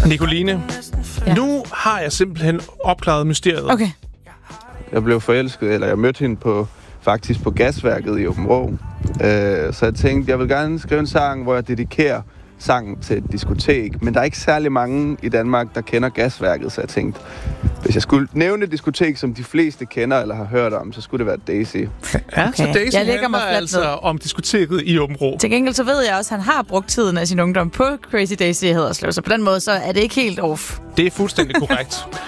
Nicoline, nu har jeg simpelthen opklaret mysteriet. Okay. Jeg blev forelsket, eller jeg mødte hende faktisk på gasværket i Aabenraa. Så jeg tænkte, jeg vil gerne skrive en sang, hvor jeg dedikerer sangen til et diskotek. Men der er ikke særlig mange i Danmark, der kender gasværket, så jeg tænkte, hvis jeg skulle nævne et diskotek, som de fleste kender eller har hørt om, så skulle det være Daisy. Ja, okay. Så Daisy handler altså om diskoteket i Aabenraa. Til gengæld så ved jeg også, at han har brugt tiden af sin ungdom på Crazy Daisy i Haderslev, så på den måde så er det ikke helt off. Det er fuldstændig korrekt.